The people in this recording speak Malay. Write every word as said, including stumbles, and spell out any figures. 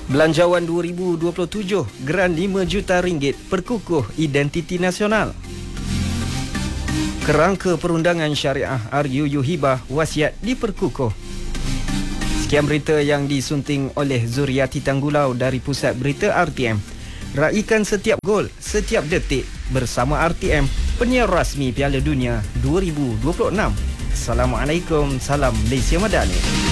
Belanjawan dua ribu dua puluh tujuh, geran lima juta ringgit perkukuh identiti nasional. Kerangka perundangan syariah R U U Hibah wasiat diperkukuh. Sekian berita yang disunting oleh Zuriati Tanggulau dari Pusat Berita R T M. Raikan setiap gol, setiap detik bersama R T M, penyiar rasmi Piala Dunia dua ribu dua puluh enam. Assalamualaikum, salam Malaysia Madani.